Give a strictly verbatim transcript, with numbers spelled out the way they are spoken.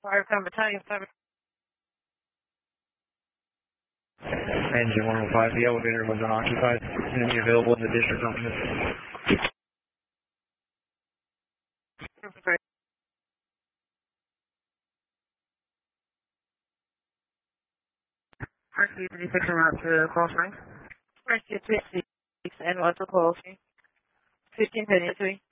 Firetown Battalion seven. Engine one oh five, the elevator was unoccupied. Enemy available in the district office. First, you can fix them out to Cross Rank. First, you three six and what's the call? fifteen thirty-three.